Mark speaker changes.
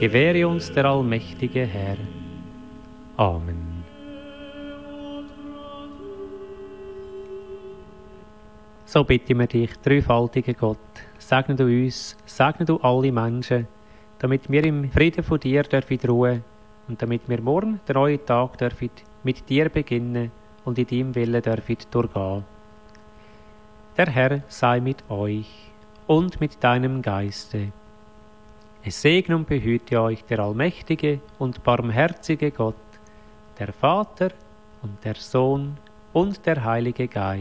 Speaker 1: gewähre uns der allmächtige Herr. Amen. So bitten wir dich, dreifaltiger Gott, segne du uns, segne du alle Menschen, damit wir im Frieden von dir dürfen ruhen und damit wir morgen den neuen Tag dürfen mit dir beginnen und in deinem Willen dürfen durchgehen. Der Herr sei mit euch und mit deinem Geiste. Es segne und behüte euch der allmächtige und barmherzige Gott, der Vater und der Sohn und der Heilige Geist.